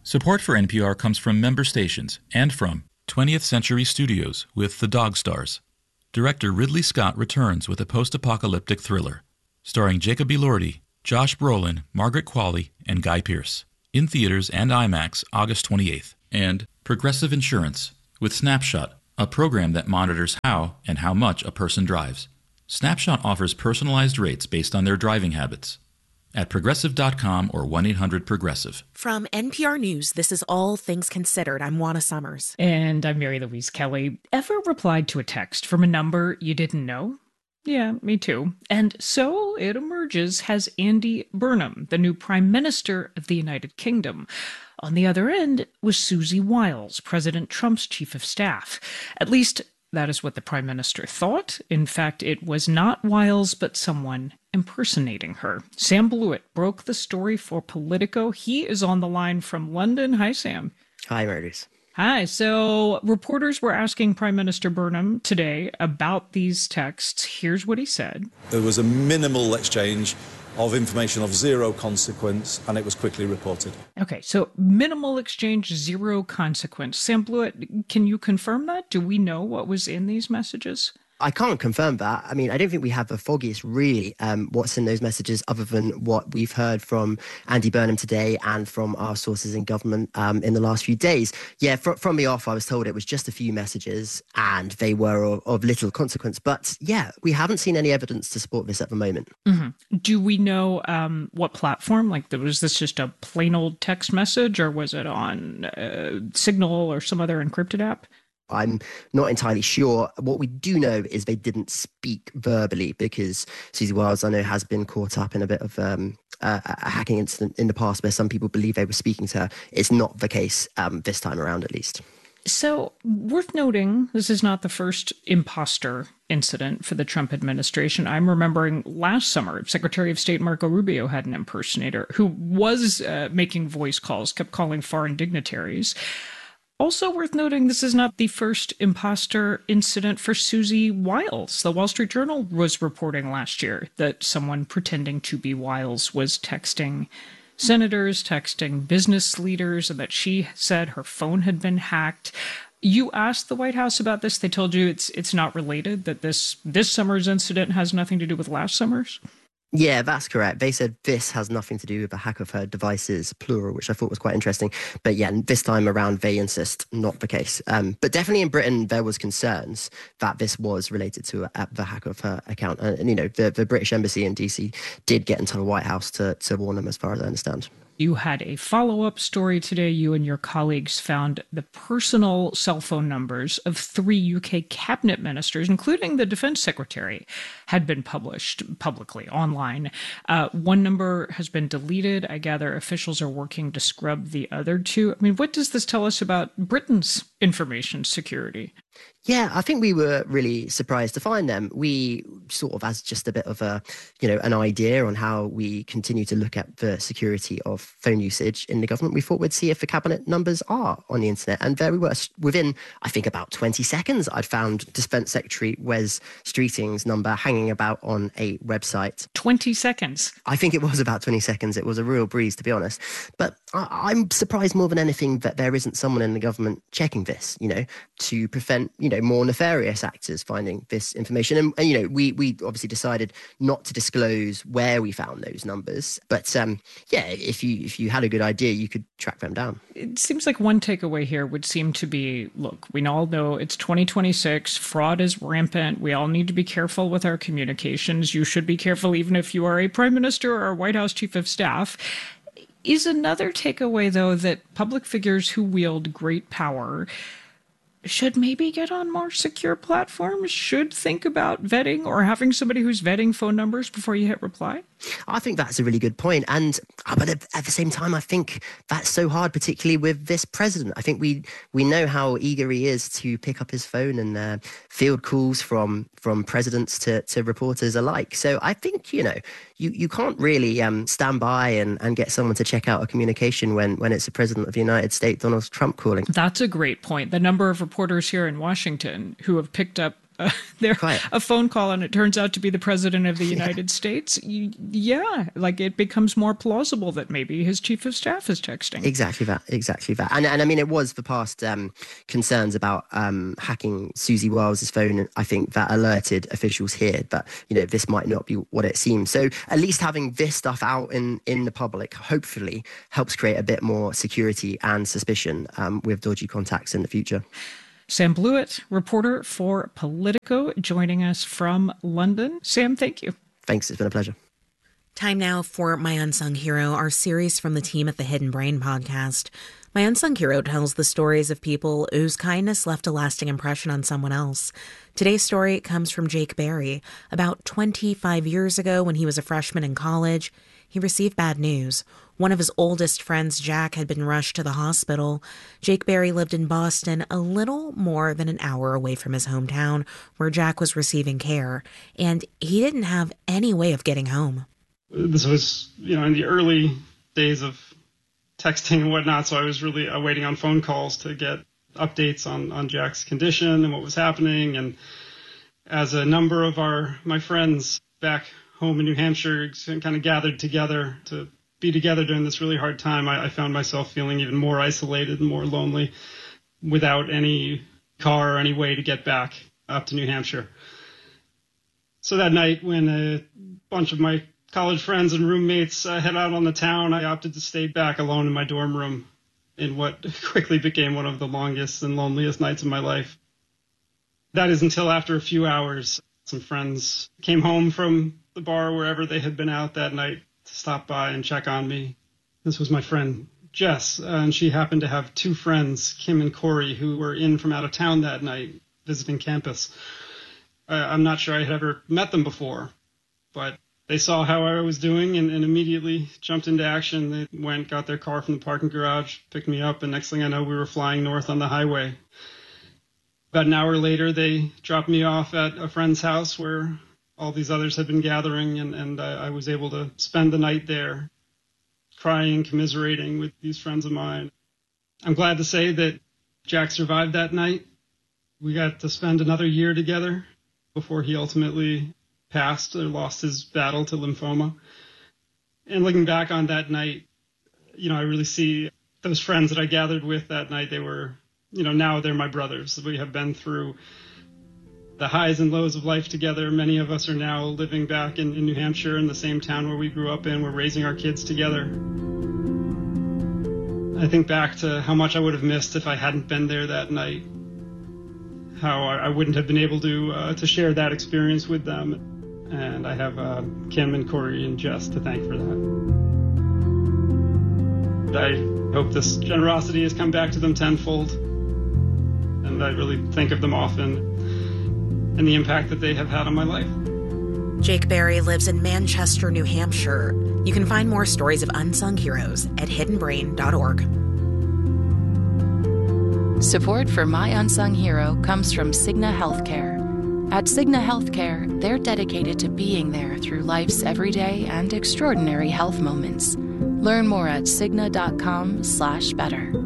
Support for NPR comes from member stations and from 20th Century Studios with The Dog Stars. Director Ridley Scott returns with a post-apocalyptic thriller, starring Jacob Elordi, Josh Brolin, Margaret Qualley, and Guy Pearce. In theaters and IMAX August 28th. And Progressive Insurance with Snapshot, a program that monitors how and how much a person drives. Snapshot offers personalized rates based on their driving habits. At Progressive.com or 1-800-PROGRESSIVE. From NPR News, this is All Things Considered. I'm Juana Summers. And I'm Mary Louise Kelly. Ever replied to a text from a number you didn't know? Yeah, me too. And so it emerges has Andy Burnham, the new Prime Minister of the United Kingdom. On the other end was Susie Wiles, President Trump's chief of staff. At least that is what the Prime Minister thought. In fact, it was not Wiles, but someone impersonating her. Sam Blewett broke the story for Politico. He is on the line from London. Hi, Sam. Hi, Meredith. Hi. So reporters were asking Prime Minister Burnham today about these texts. Here's what he said. There was a minimal exchange of information of zero consequence, and it was quickly reported. Okay, so minimal exchange, zero consequence. Sam Blewett, can you confirm that? Do we know what was in these messages? I can't confirm that. I mean, I don't think we have the foggiest really what's in those messages other than what we've heard from Andy Burnham today and from our sources in government in the last few days. Yeah, from the off, I was told it was just a few messages and they were of little consequence. But yeah, we haven't seen any evidence to support this at the moment. Mm-hmm. Do we know what platform? Like, was this just a plain old text message or was it on Signal or some other encrypted app? I'm not entirely sure. What we do know is they didn't speak verbally because Susie Wiles, I know, has been caught up in a bit of a hacking incident in the past where some people believe they were speaking to her. It's not the case this time around, at least. So, worth noting, this is not the first imposter incident for the Trump administration. I'm remembering last summer, Secretary of State Marco Rubio had an impersonator who was making voice calls, kept calling foreign dignitaries. Also worth noting, this is not the first imposter incident for Susie Wiles. The Wall Street Journal was reporting last year that someone pretending to be Wiles was texting senators, texting business leaders, and that she said her phone had been hacked. You asked the White House about this. They told you it's not related, that this summer's incident has nothing to do with last summer's? Yeah, that's correct. They said this has nothing to do with the hack of her devices, plural, which I thought was quite interesting. But yeah, this time around, they insist not the case. But definitely in Britain, there was concerns that this was related to the hack of her account. And, you know, the British Embassy in DC did get into the White House to warn them, as far as I understand. You had a follow-up story today. You and your colleagues found the personal cell phone numbers of 3 UK cabinet ministers, including the defense secretary, had been published publicly online. One number has been deleted. I gather officials are working to scrub the other two. I mean, what does this tell us about Britain's information security? Yeah, I think we were really surprised to find them. We sort of, as just a bit of a, an idea on how we continue to look at the security of phone usage in the government, we thought we'd see if the cabinet numbers are on the internet. And there we were. Within, I think, about 20 seconds, I'd found Defence Secretary Wes Streeting's number hanging about on a website. 20 seconds? I think it was about 20 seconds. It was a real breeze, to be honest. But I'm surprised more than anything that there isn't someone in the government checking this, to prevent, more nefarious actors finding this information. And we obviously decided not to disclose where we found those numbers. But if you had a good idea, you could track them down. It seems like one takeaway here would seem to be, look, we all know it's 2026. Fraud is rampant. We all need to be careful with our communications. You should be careful even if you are a prime minister or a White House chief of staff. Is another takeaway, though, that public figures who wield great power should maybe get on more secure platforms, should think about vetting or having somebody who's vetting phone numbers before you hit reply? I think that's a really good point. But at the same time, I think that's so hard, particularly with this president. I think we know how eager he is to pick up his phone and field calls from presidents to reporters alike. So I think, you can't really stand by and get someone to check out a communication when it's the president of the United States, Donald Trump, calling. That's a great point. The number of reporters here in Washington who have picked up a phone call and it turns out to be the president of the United States, it becomes more plausible that maybe his chief of staff is texting. Exactly that. And I mean, it was the past concerns about hacking Susie Wiles' phone, I think, that alerted officials here. But, this might not be what it seems. So at least having this stuff out in the public hopefully helps create a bit more security and suspicion with dodgy contacts in the future. Sam Blewett, reporter for Politico, joining us from London. Sam, thank you. Thanks. It's been a pleasure. Time now for My Unsung Hero, our series from the team at the Hidden Brain podcast. My Unsung Hero tells the stories of people whose kindness left a lasting impression on someone else. Today's story comes from Jake Berry. About 25 years ago, when he was a freshman in college, he received bad news. One of his oldest friends, Jack, had been rushed to the hospital. Jake Berry lived in Boston, a little more than an hour away from his hometown, where Jack was receiving care, and he didn't have any way of getting home. This was, in the early days of texting and whatnot, so I was really waiting on phone calls to get updates on Jack's condition and what was happening. And as a number of my friends back home in New Hampshire kind of gathered together to be together during this really hard time, I found myself feeling even more isolated and more lonely without any car or any way to get back up to New Hampshire. So that night, when a bunch of my college friends and roommates head out on the town, I opted to stay back alone in my dorm room in what quickly became one of the longest and loneliest nights of my life. That is until after a few hours, some friends came home from the bar wherever they had been out that night to stop by and check on me. This was my friend Jess, and she happened to have two friends, Kim and Corey, who were in from out of town that night visiting campus. I'm not sure I had ever met them before, but they saw how I was doing and immediately jumped into action. They went, got their car from the parking garage, picked me up, and next thing I know, we were flying north on the highway. About an hour later, they dropped me off at a friend's house where all these others had been gathering, and I was able to spend the night there, crying, commiserating with these friends of mine. I'm glad to say that Jack survived that night. We got to spend another year together before he ultimately passed or lost his battle to lymphoma. And looking back on that night, I really see those friends that I gathered with that night. They were, now they're my brothers. We have been through the highs and lows of life together. Many of us are now living back in New Hampshire in the same town where we grew up in. We're raising our kids together. I think back to how much I would have missed if I hadn't been there that night, how I wouldn't have been able to share that experience with them. And I have Kim and Corey and Jess to thank for that. I hope this generosity has come back to them tenfold. And I really think of them often and the impact that they have had on my life. Jake Berry lives in Manchester, New Hampshire. You can find more stories of unsung heroes at hiddenbrain.org. Support for My Unsung Hero comes from Cigna Healthcare. At Cigna Healthcare, they're dedicated to being there through life's everyday and extraordinary health moments. Learn more at Cigna.com/better.